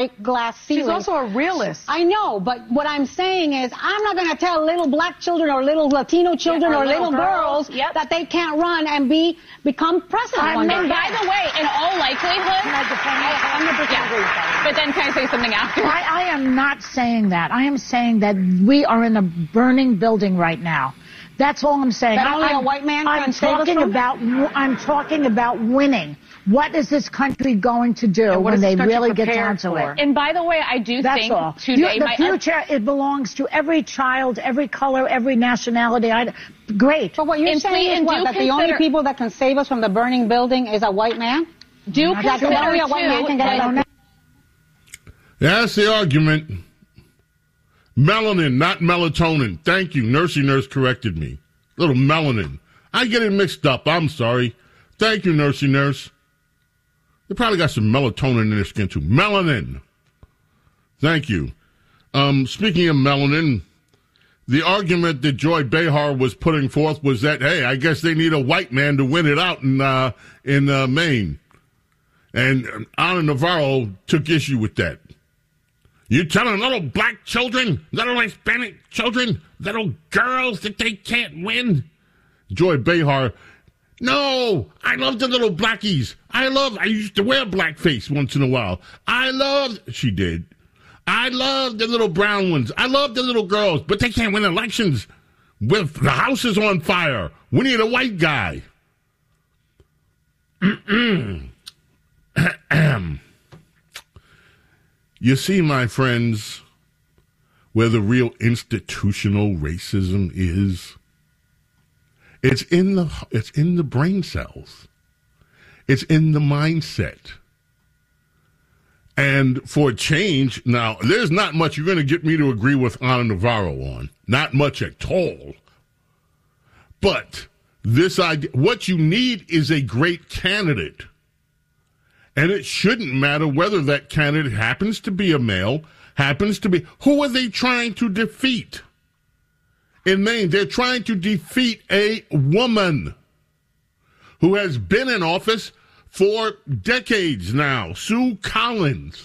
glass ceiling. She's also a realist. I know, but what I'm saying is I'm not going to tell little black children or little Latino children or little girls that they can't run and become president one day. And by the way, in all likelihood, but then can I say something after? I am not saying that. I am saying that we are in a burning building right now. That's all I'm saying. That only a white man can save us from? I'm talking about winning. What is this country going to do when they really get down to it? And by the way, I do think today the future, it belongs to every child, every color, every nationality. Great. But what you're saying is what? That the only people that can save us from the burning building is a white man? That only a white man can get it out. That's the argument. Melanin, not melatonin. Thank you. Nursey Nurse corrected me. Little melanin. I get it mixed up. I'm sorry. Thank you, Nursey Nurse. They probably got some melatonin in their skin, too. Melanin. Thank you. Speaking of melanin, the argument that Joy Behar was putting forth was that, hey, I guess they need a white man to win it out in Maine. And Ana Navarro took issue with that. You telling little black children, little Hispanic children, little girls that they can't win? Joy Behar, no, I love the little blackies. I used to wear blackface once in a while. She did. I love the little brown ones. I love the little girls, but they can't win elections. With the house is on fire. We need a white guy. You see, my friends, where the real institutional racism is? It's in the brain cells. It's in the mindset. And for a change, now, there's not much you're going to get me to agree with Ana Navarro on. Not much at all. But this idea, what you need is a great candidate. And it shouldn't matter whether that candidate happens to be a male, who are they trying to defeat? In Maine, they're trying to defeat a woman who has been in office for decades now, Sue Collins.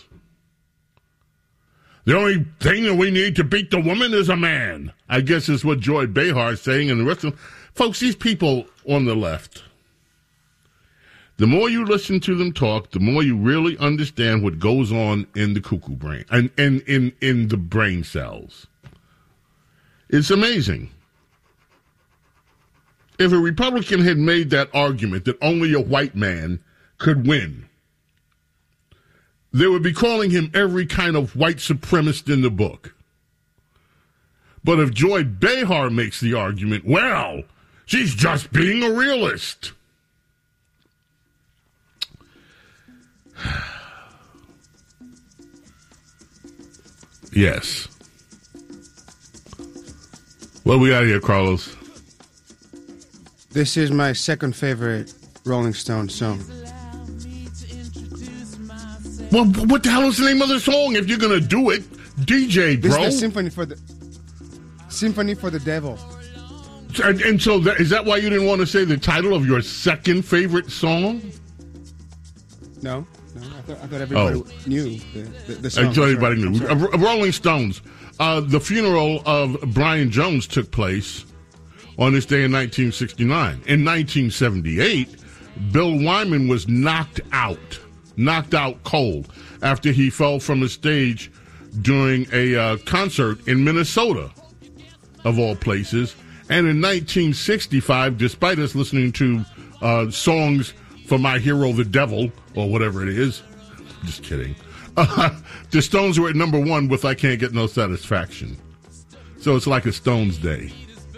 The only thing that we need to beat the woman is a man, I guess is what Joy Behar is saying, and the rest of them. Folks, these people on the left, the more you listen to them talk, the more you really understand what goes on in the cuckoo brain and in the brain cells. It's amazing. If a Republican had made that argument that only a white man could win, they would be calling him every kind of white supremacist in the book. But if Joy Behar makes the argument, well, she's just being a realist. Yes. What we got here, Carlos? This is my second favorite Rolling Stones song. Well, what the hell is the name of the song if you're going to do it? DJ, bro. This is the Symphony for the Devil. And so is that why you didn't want to say the title of your second favorite song? No. I thought everybody knew the song. I thought everybody knew. Rolling Stones. The funeral of Brian Jones took place on this day in 1969. In 1978, Bill Wyman was knocked out cold after he fell from a stage during a concert in Minnesota, of all places. And in 1965, despite us listening to songs for my hero, the devil, or whatever it is, just kidding, the Stones were at number one with I Can't Get No Satisfaction. So it's like a Stones day.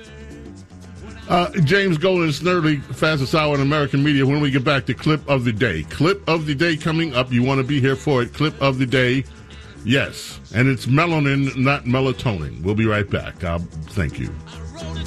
James Golden, Snerdley, fastest hour in American media. When we get back to Clip of the Day. Clip of the Day coming up. You want to be here for it. Clip of the Day. Yes. And it's melanin, not melatonin. We'll be right back. Thank you.